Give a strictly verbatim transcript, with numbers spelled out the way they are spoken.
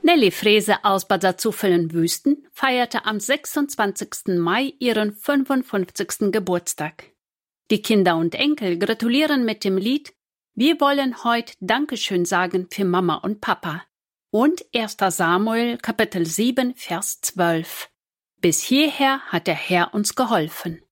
Nelly Frese aus Bad Salzuflen-Wüsten feierte am sechsundzwanzigsten Mai ihren fünfundfünfzigsten Geburtstag. Die Kinder und Enkel gratulieren mit dem Lied „Wir wollen heute Dankeschön sagen für Mama und Papa" und erster Samuel Kapitel sieben Vers zwölf. Bis hierher hat der Herr uns geholfen.